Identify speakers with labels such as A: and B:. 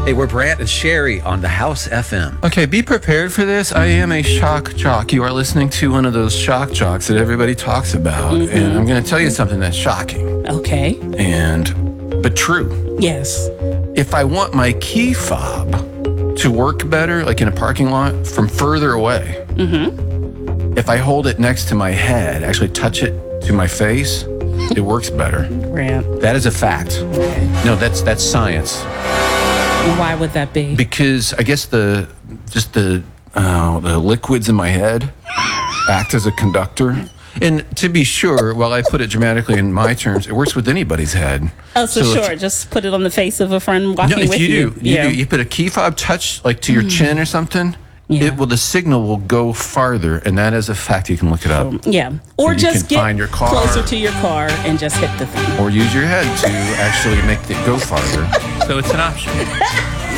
A: Hey, we're Brant and Sherry on the House FM.
B: Okay, be prepared for this. I am a shock jock. You are listening to one of those shock jocks that everybody talks about. And I'm going to tell you something that's shocking.
C: Okay.
B: But true.
C: Yes.
B: If I want my key fob to work better, like in a parking lot, from further away, if I hold it next to my head, actually touch it to my face, it works better.
C: Brant.
A: That is a fact.
C: Okay.
A: No, that's science.
C: Why would that be?
B: Because I guess the liquids in my head act as a conductor. And to be sure, while I put it dramatically in my terms, it works with anybody's head.
C: Oh, so sure. Just put it on the face of a friend walking
B: No, if
C: with
B: you do,
C: Yeah.
B: you put a key fob touch like to your chin or something.
C: Yeah.
B: The signal will go farther, and that is a fact. You can look it up.
C: Yeah. Or
B: You
C: just
B: can
C: get
B: find your car.
C: closer to your car and just hit the thing.
B: Or use your head to actually make it go farther. So it's an option.